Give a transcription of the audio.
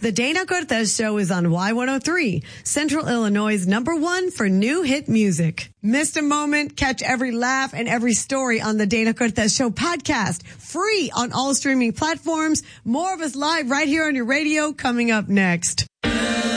The Dana Cortez Show is on Y103, Central Illinois' #1 for new hit music. Missed a moment? Catch every laugh and every story on the Dana Cortez Show podcast. Free on all streaming platforms. More of us live right here on your radio coming up next.